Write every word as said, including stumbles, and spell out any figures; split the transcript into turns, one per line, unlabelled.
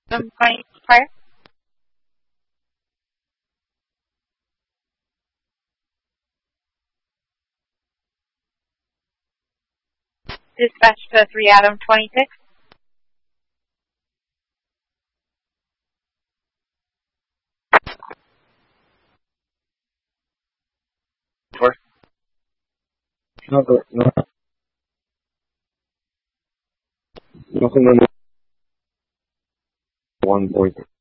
Um, my fire. Dispatch to three Adam twenty-six.
Four. No, no, nothing on one point.